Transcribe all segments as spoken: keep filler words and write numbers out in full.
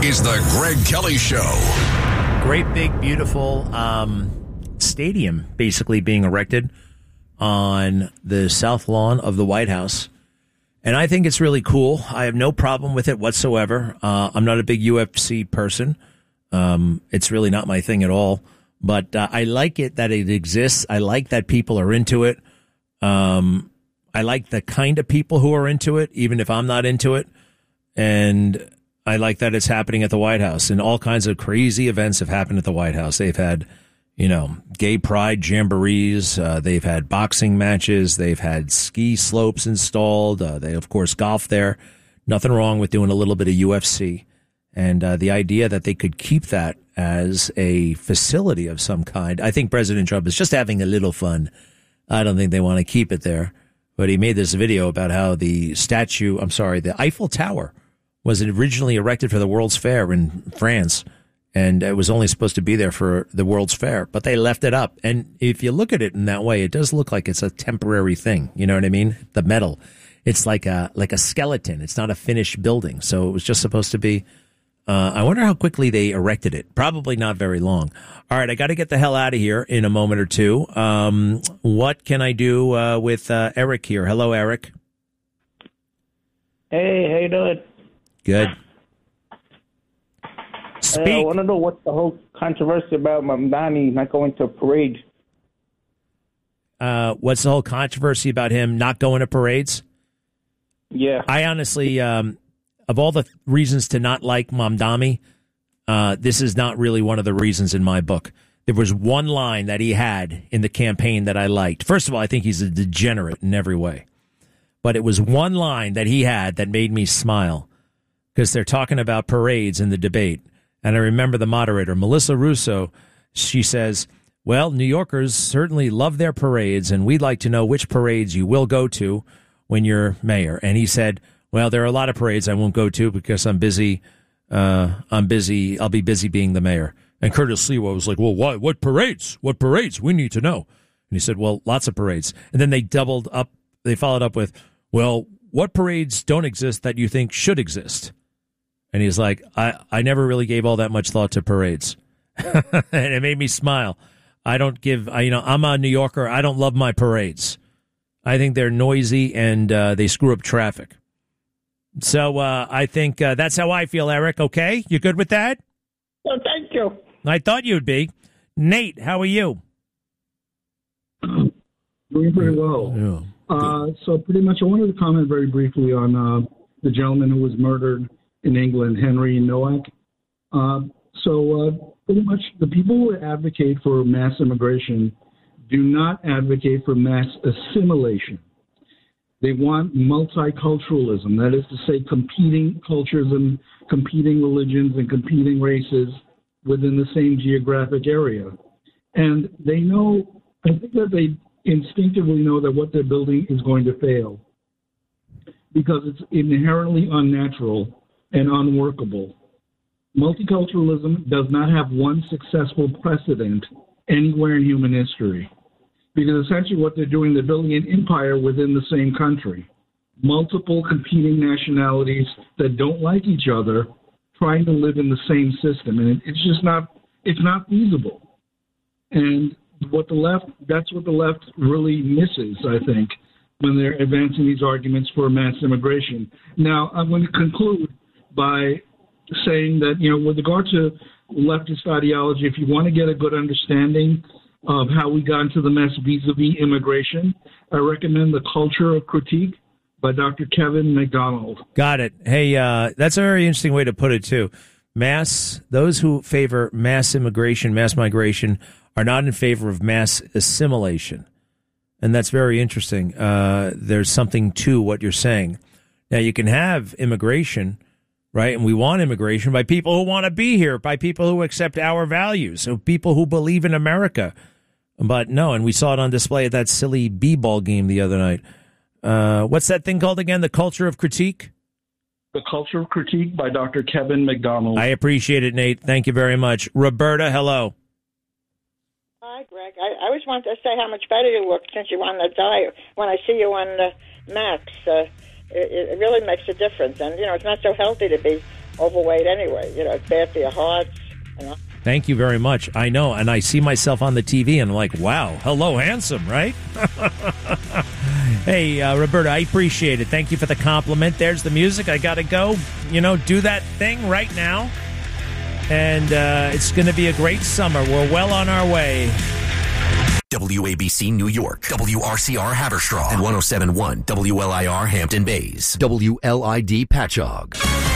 is the Greg Kelly Show. Great big, beautiful um, stadium basically being erected on the south lawn of the White House. And I think it's really cool. I have no problem with it whatsoever. Uh, I'm not a big U F C person. Um, it's really not my thing at all. But uh, I like it that it exists. I like that people are into it. Um, I like the kind of people who are into it, even if I'm not into it. And I like that it's happening at the White House. And all kinds of crazy events have happened at the White House. They've had, you know, gay pride jamborees. Uh, they've had boxing matches. They've had ski slopes installed. Uh, they, of course, golf there. Nothing wrong with doing a little bit of U F C. And uh, the idea that they could keep that as a facility of some kind, I think President Trump is just having a little fun. I don't think they want to keep it there. But he made this video about how the statue, I'm sorry, the Eiffel Tower was originally erected for the World's Fair in France. And it was only supposed to be there for the World's Fair, but they left it up. And if you look at it in that way, it does look like it's a temporary thing. You know what I mean? The metal, it's like a like a skeleton. It's not a finished building. So it was just supposed to be. Uh, I wonder how quickly they erected it. Probably not very long. All right, I got to get the hell out of here in a moment or two. Um, what can I do uh, with uh, Eric here? Hello, Eric. Hey, how you doing? Good. Speak. Uh, I want to know what's the whole controversy about Mamdani not going to a parade. Uh, what's the whole controversy about him not going to parades? Yeah. I honestly, um, of all the th- reasons to not like Mamdani, uh, this is not really one of the reasons in my book. There was one line that he had in the campaign that I liked. First of all, I think he's a degenerate in every way. But it was one line that he had that made me smile because they're talking about parades in the debate. And I remember the moderator, Melissa Russo, she says, well, New Yorkers certainly love their parades, and we'd like to know which parades you will go to when you're mayor. And he said, well, there are a lot of parades I won't go to because I'm busy. Uh, I'm busy. I'll be busy being the mayor. And Curtis Lewa was like, well, what, what parades? What parades? We need to know. And he said, well, lots of parades. And then they doubled up. They followed up with, well, what parades don't exist that you think should exist? And he's like, I, I never really gave all that much thought to parades. And it made me smile. I don't give, I, you know, I'm a New Yorker. I don't love my parades. I think they're noisy and uh, they screw up traffic. So uh, I think uh, that's how I feel, Eric. Okay? You good with that? Oh, thank you. I thought you'd be. Nate, how are you? Doing pretty well. Yeah. Uh, so pretty much I wanted to comment very briefly on uh, the gentleman who was murdered in England, Henry Nowak. Uh, so uh, pretty much the people who advocate for mass immigration do not advocate for mass assimilation. They want multiculturalism, that is to say competing cultures and competing religions and competing races within the same geographic area. And they know, I think that they instinctively know that what they're building is going to fail because it's inherently unnatural and unworkable. Multiculturalism does not have one successful precedent anywhere in human history. Because essentially what they're doing, they're building an empire within the same country. Multiple competing nationalities that don't like each other trying to live in the same system. And it, it's just not, it's not feasible. And what the left, that's what the left really misses, I think, when they're advancing these arguments for mass immigration. Now, I'm going to conclude by saying that, you know, with regard to leftist ideology, if you want to get a good understanding of how we got into the mess vis-a-vis immigration, I recommend The Culture of Critique by Doctor Kevin McDonald. Got it. Hey, uh, that's a very interesting way to put it, too. Mass, those who favor mass immigration, mass migration, are not in favor of mass assimilation. And that's very interesting. Uh, there's something to what you're saying. Now, you can have immigration, right? And we want immigration by people who want to be here, by people who accept our values, so people who believe in America. But no, and we saw it on display at that silly b-ball game the other night. Uh, what's that thing called again? The Culture of Critique? The Culture of Critique by Doctor Kevin McDonald. I appreciate it, Nate. Thank you very much. Roberta, hello. Hi, Greg. I, I always wanted to say how much better you look since you're on the diet. When I see you on the Max, uh, it, it really makes a difference. And, you know, it's not so healthy to be overweight anyway. You know, it's bad for your heart. You know. Thank you very much. I know, and I see myself on the T V, and I'm like, wow, hello, handsome, right? Hey, uh, Roberta, I appreciate it. Thank you for the compliment. There's the music. I got to go, you know, do that thing right now. And uh, it's going to be a great summer. We're well on our way. W A B C New York, W R C R Haverstraw, and one oh seven point one W L I R Hampton Bays, W L I D Patchogue.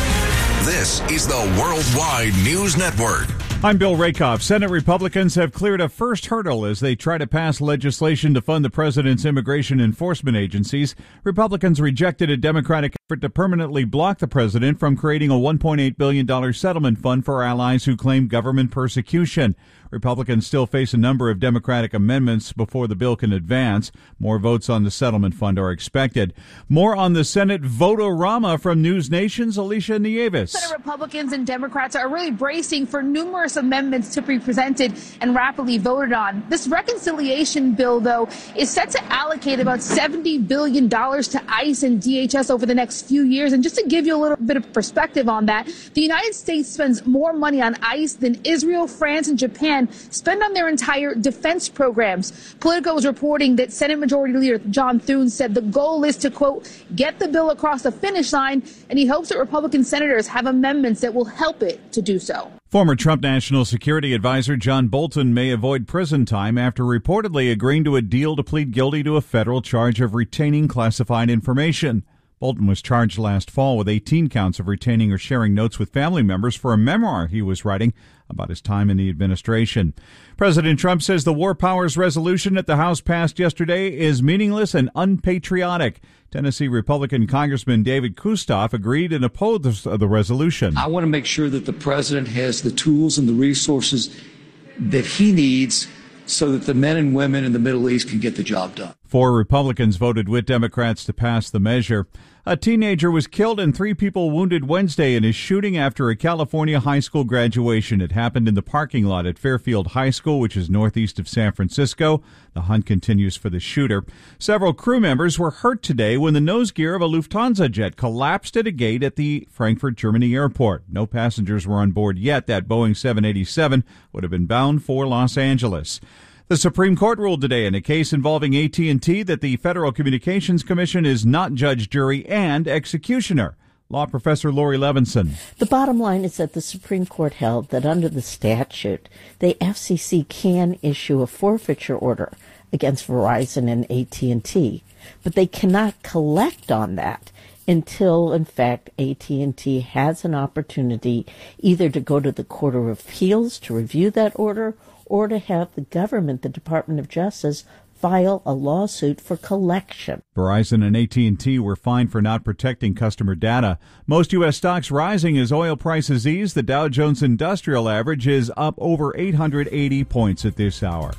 This is the Worldwide News Network. I'm Bill Rakoff. Senate Republicans have cleared a first hurdle as they try to pass legislation to fund the president's immigration enforcement agencies. Republicans rejected a Democratic effort to permanently block the president from creating a one point eight billion dollars settlement fund for allies who claim government persecution. Republicans still face a number of Democratic amendments before the bill can advance. More votes on the settlement fund are expected. More on the Senate vote-o-rama from News Nation's Alicia Nieves. Senate Republicans and Democrats are really bracing for numerous amendments to be presented and rapidly voted on. This reconciliation bill, though, is set to allocate about seventy billion dollars to ICE and D H S over the next few years. And just to give you a little bit of perspective on that, the United States spends more money on ICE than Israel, France, and Japan spend on their entire defense programs. Politico is reporting that Senate Majority Leader John Thune said the goal is to, quote, get the bill across the finish line, and he hopes that Republican senators have amendments that will help it to do so. Former Trump National Security Advisor John Bolton may avoid prison time after reportedly agreeing to a deal to plead guilty to a federal charge of retaining classified information. Bolton was charged last fall with eighteen counts of retaining or sharing notes with family members for a memoir he was writing about his time in the administration. President Trump says the War Powers resolution that the House passed yesterday is meaningless and unpatriotic. Tennessee Republican Congressman David Kustoff agreed and opposed the resolution. I want to make sure that the president has the tools and the resources that he needs so that the men and women in the Middle East can get the job done. Four Republicans voted with Democrats to pass the measure. A teenager was killed and three people wounded Wednesday in a shooting after a California high school graduation. It happened in the parking lot at Fairfield High School, which is northeast of San Francisco. The hunt continues for the shooter. Several crew members were hurt today when the nose gear of a Lufthansa jet collapsed at a gate at the Frankfurt, Germany airport. No passengers were on board yet. That Boeing seven eighty-seven would have been bound for Los Angeles. The Supreme Court ruled today in a case involving A T and T that the Federal Communications Commission is not judge, jury, and executioner. Law professor Lori Levinson. The bottom line is that the Supreme Court held that under the statute, the F C C can issue a forfeiture order against Verizon and A T and T, but they cannot collect on that until, in fact, A T and T has an opportunity either to go to the Court of Appeals to review that order or to have the government, the Department of Justice, file a lawsuit for collection. Verizon and A T and T were fined for not protecting customer data. Most U S stocks rising as oil prices ease. The Dow Jones Industrial Average is up over eight hundred eighty points at this hour.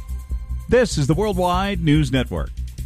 This is the Worldwide News Network.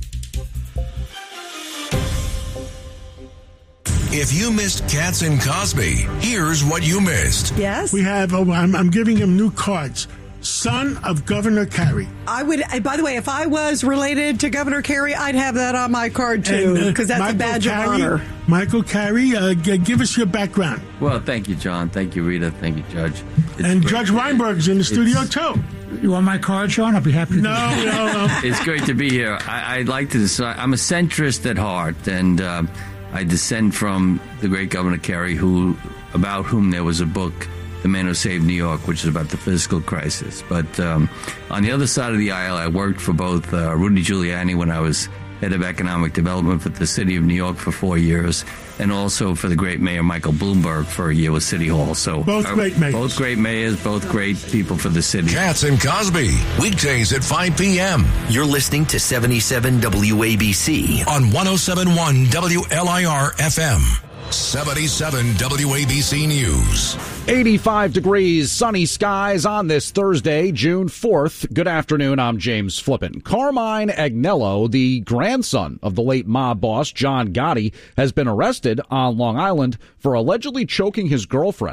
If you missed Katz and Cosby, here's what you missed. Yes? We have, oh, I'm, I'm giving him new cards. Son of Governor Carey. I would, by the way, if I was related to Governor Carey, I'd have that on my card, too, because uh, that's Michael a badge Carey, of honor. Michael Carey, uh, g- give us your background. Well, thank you, John. Thank you, Rita. Thank you, Judge. It's and great. Judge Weinberg's in the studio, it's, too. You want my card, Sean? I'll be happy to. No, no, no. It's great to be here. I, I'd like to decide. I'm a centrist at heart, and uh, I descend from the great Governor Carey, who, about whom there was a book, The Man Who Saved New York, which is about the fiscal crisis. But um, on the other side of the aisle, I worked for both uh, Rudy Giuliani when I was head of economic development for the city of New York for four years, and also for the great mayor Michael Bloomberg for a year with City Hall. So both uh, great mayors. Both great mayors, both great people for the city. Katz and Cosby, weekdays at five p.m. You're listening to seventy-seven W A B C on one oh seven point one W L I R F M. seventy-seven W A B C News. eighty-five degrees, sunny skies on this Thursday, June fourth. Good afternoon, I'm James Flippin. Carmine Agnello, the grandson of the late mob boss John Gotti, has been arrested on Long Island for allegedly choking his girlfriend.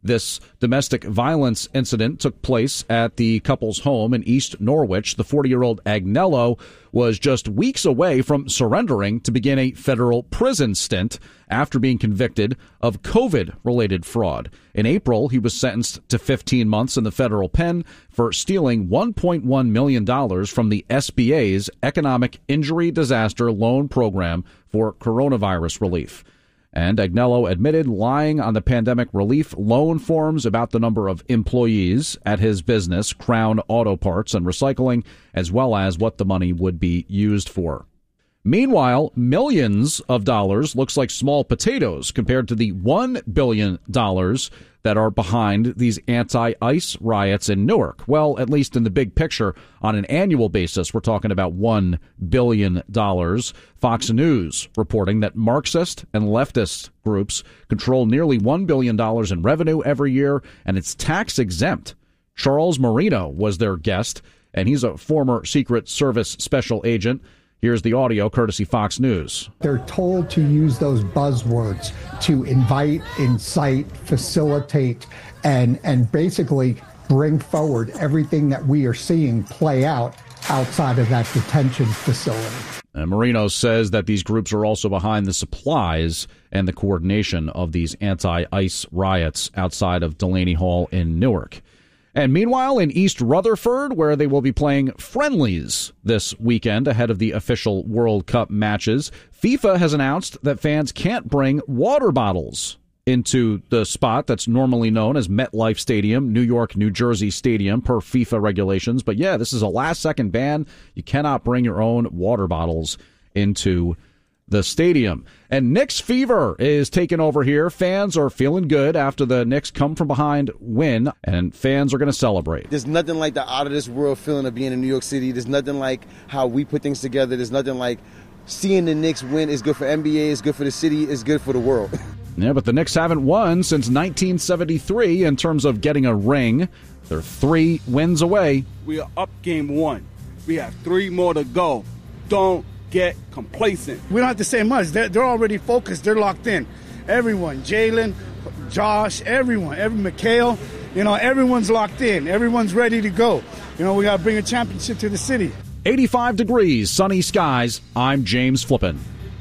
This domestic violence incident took place at the couple's home in East Norwich. The forty-year-old Agnello was just weeks away from surrendering to begin a federal prison stint after being convicted of COVID-related fraud. In April, he was sentenced to fifteen months in the federal pen for stealing one point one million dollars from the S B A's Economic Injury Disaster Loan Program for coronavirus relief. And Agnello admitted lying on the pandemic relief loan forms about the number of employees at his business, Crown Auto Parts and Recycling, as well as what the money would be used for. Meanwhile, millions of dollars looks like small potatoes compared to the one billion dollars that are behind these anti-ICE riots in Newark. Well, at least in the big picture, on an annual basis, we're talking about one billion dollars. Fox News reporting that Marxist and leftist groups control nearly one billion dollars in revenue every year, and it's tax exempt. Charles Marino was their guest, and he's a former Secret Service special agent. Here's the audio, courtesy Fox News. They're told to use those buzzwords to invite, incite, facilitate, and and basically bring forward everything that we are seeing play out outside of that detention facility. And Marino says that these groups are also behind the supplies and the coordination of these anti-ICE riots outside of Delaney Hall in Newark. And meanwhile, in East Rutherford, where they will be playing friendlies this weekend ahead of the official World Cup matches, FIFA has announced that fans can't bring water bottles into the spot that's normally known as MetLife Stadium, New York, New Jersey Stadium, per FIFA regulations. But yeah, this is a last-second ban. You cannot bring your own water bottles into the stadium. And Knicks fever is taking over here. Fans are feeling good after the Knicks come from behind win, and fans are going to celebrate. There's nothing like the out-of-this-world feeling of being in New York City. There's nothing like how we put things together. There's nothing like seeing the Knicks win is good for N B A, it's good for the city, it's good for the world. Yeah, but the Knicks haven't won since nineteen seventy-three in terms of getting a ring. They're three wins away. We are up game one. We have three more to go. Don't get complacent. We don't have to say much. They're, they're already focused. They're locked in. Everyone, Jalen, Josh, everyone, every Mikhail, you know, everyone's locked in. Everyone's ready to go. You know, we got to bring a championship to the city. eighty-five degrees, sunny skies. I'm James Flippin.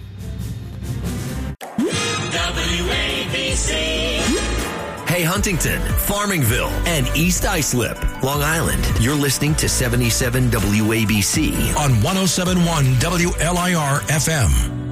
W A B C. Hey, Huntington, Farmingville, and East Islip, Long Island. You're listening to seventy-seven W A B C on one oh seven point one W L I R F M.